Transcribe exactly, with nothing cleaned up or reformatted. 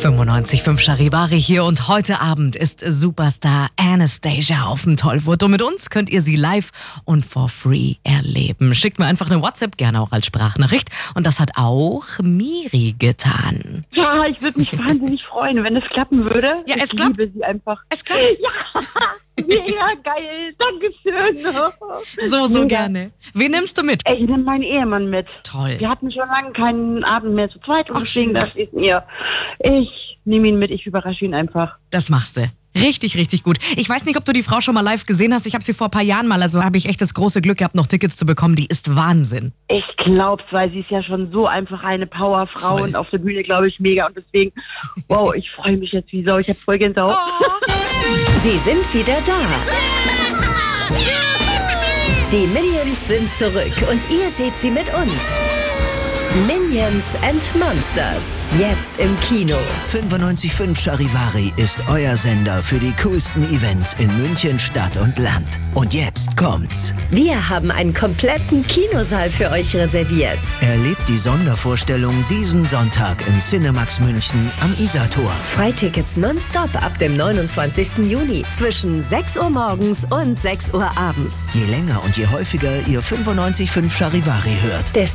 fünfundneunzig Komma fünf Charivari hier und heute Abend ist Superstar Anastacia auf dem Tollwood. Und mit uns könnt ihr sie live und for free erleben. Schickt mir einfach eine WhatsApp, gerne auch als Sprachnachricht. Und das hat auch Miri getan. Ja, ich würde mich wahnsinnig freuen, wenn es klappen würde. Ja, es ich klappt. liebe sie einfach. Es klappt. Ja, mega geil. Dankeschön. So, so Mega. gerne. Wen nimmst du mit? Ich nehme meinen Ehemann mit. Toll. Wir hatten schon lange keinen Abend mehr zu zweit und Ach, deswegen schön. dachte ich mir, ich nehme ihn mit, ich überrasche ihn einfach. Das machst du. Richtig, richtig gut. Ich weiß nicht, ob du die Frau schon mal live gesehen hast. Ich habe sie vor ein paar Jahren mal, also habe ich echt das große Glück gehabt, noch Tickets zu bekommen. Die ist Wahnsinn. Ich glaub's, weil sie ist ja schon so einfach eine Powerfrau Voll. und auf der Bühne, glaube ich, mega. Und deswegen, wow, ich freue mich jetzt wie Sau. Ich habe voll Gänsehaut. Sie sind wieder da. Die Minions sind zurück und ihr seht sie mit uns. Minions and Monsters. Jetzt im Kino. fünfundneunzig Komma fünf Charivari ist euer Sender für die coolsten Events in München, Stadt und Land. Und jetzt kommt's. Wir haben einen kompletten Kinosaal für euch reserviert. Erlebt die Sondervorstellung diesen Sonntag im Cinemax München am Isartor. Freitickets nonstop ab dem neunundzwanzigsten Juni zwischen sechs Uhr morgens und sechs Uhr abends. Je länger und je häufiger ihr fünfundneunzig Komma fünf Charivari hört, Desto